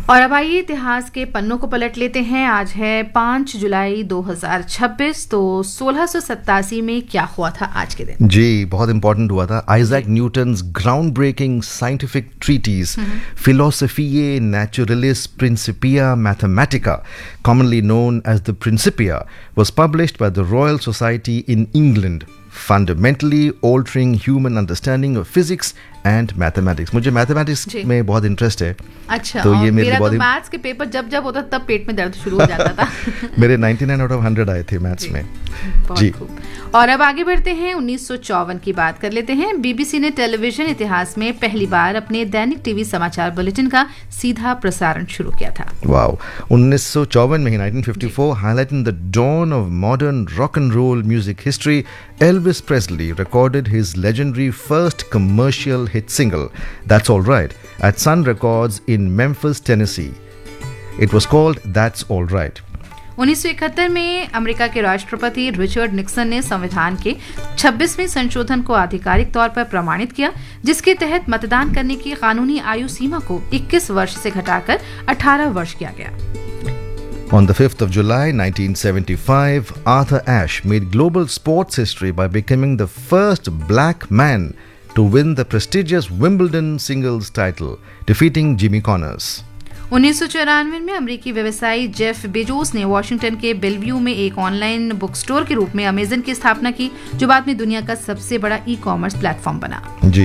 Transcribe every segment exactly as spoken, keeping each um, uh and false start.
और अब आइए इतिहास के पन्नों को पलट लेते हैं। आज है पाँच जुलाई दो हज़ार छब्बीस। तो सोलह सौ सत्तासी में क्या हुआ था आज के दिन? जी, बहुत इंपॉर्टेंट हुआ था। Isaac Newton's ground breaking scientific treaties फिलोसोफिए naturalis Principia Mathematica, commonly known as the Principia, was published by the Royal Society in England, fundamentally altering human understanding of physics and mathematics. मुझे mathematics में बहुत interest है। अच्छा, तो ये मेरा तो maths के पेपर जब जब होता तब पेट में दर्द शुरू हो जाता था। मेरे निन्यानवे आउट ऑफ हंड्रेड आए थे मैथ्स में। जी, और अब आगे बढ़ते हैं। उन्नीस सौ चौवन की बात कर लेते हैं। बीबीसी ने टेलीविजन इतिहास में पहली बार अपने दैनिक टीवी समाचार बुलेटिन का सीधा प्रसारण शुरू किया था। वाओ, उन्नीस सौ चौवन में ही nineteen fifty four, highlighting the dawn of modern rock and roll music history, Elvis Presley recorded his legendary first commercial hit single, That's All Right, at Sun Records in Memphis, Tennessee. It was called That's All Right. उन्नीस सौ इकहत्तर में America के राष्ट्रपति Richard Nixon ने संविधान के छब्बीसवें संशोधन को आधिकारिक तौर पर प्रमाणित किया, जिसके तहत मतदान करने की कानूनी आयु सीमा को इक्कीस वर्ष से घटाकर अठारह वर्ष किया गया। On the fifth of July nineteen seventy-five, Arthur Ashe made global sports history by becoming the first black man to win the prestigious Wimbledon singles title, defeating Jimmy Connors. उन्नीस सौ चौरानवे में अमेरिकी व्यवसायी जेफ बेजोस ने Washington के Belvieu में एक ऑनलाइन बुक स्टोर के रूप में अमेज़न की स्थापना की, जो बाद में दुनिया का सबसे बड़ा ई कॉमर्स प्लेटफॉर्म बना। जी,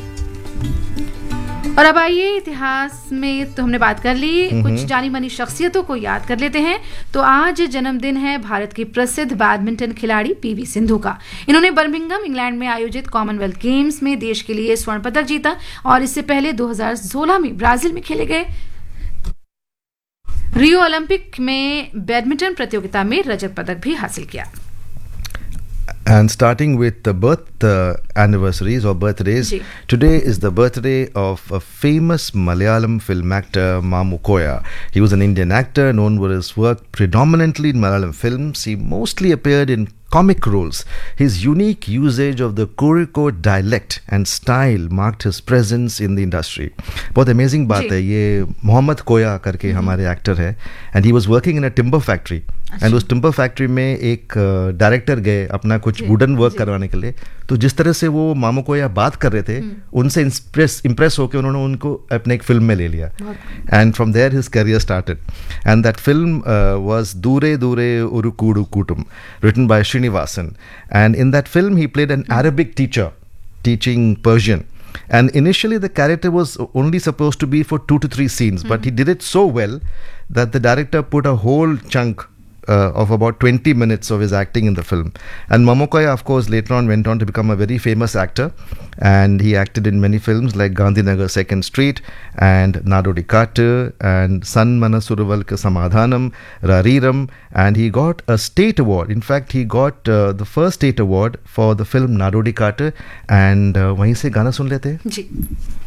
और अब आइए इतिहास में तो हमने बात कर ली, कुछ जानी मानी शख्सियतों को याद कर लेते हैं। तो आज जन्मदिन है भारत की प्रसिद्ध बैडमिंटन खिलाड़ी पीवी सिंधु का। इन्होंने बर्मिंघम इंग्लैंड में आयोजित कॉमनवेल्थ गेम्स में देश के लिए स्वर्ण पदक जीता और इससे पहले दो हज़ार सोलह में ब्राजील में खेले गए रियो ओलंपिक में बैडमिंटन प्रतियोगिता में रजत पदक भी हासिल किया। And starting with the birth uh, anniversaries or birthdays, Ji. today is the birthday of a famous Malayalam film actor, Mamu Koya. He was an Indian actor known for his work predominantly in Malayalam films. He mostly appeared in comic roles. His unique usage of the Kozhikode dialect and style marked his presence in the industry. बहुत amazing बात है, ये मोहम्मद कोया करके हमारे actor है, and he was working in a timber factory. And उस timber factory में एक डायरेक्टर गए अपना कुछ वुडन वर्क करवाने के लिए, तो जिस तरह से वो मामू कोया बात कर रहे थे उनसे इंप्रेस इंप्रेस होकर उन्होंने उनको अपने एक फिल्म में ले लिया। And from there his career started and that film was दूरे दूरे उरुकूडु कुटुम, written by Srinivasan. And in that film he played an Arabic teacher teaching Persian. And initially the character was only supposed to be for two to three scenes, mm-hmm. but he did it so well that the director put a whole chunk Uh, of about twenty minutes of his acting in the film. And Mamu Koya, of course, later on went on to become a very famous actor, and he acted in many films like Gandhinagar Second Street and Nadodi Kattu and San Manasuruvalka Samadhanam, Rariram, and he got a state award. In fact, he got uh, the first state award for the film Nadodi Kattu, and uh, वहीं से गाना सुन लेते हैं। जी।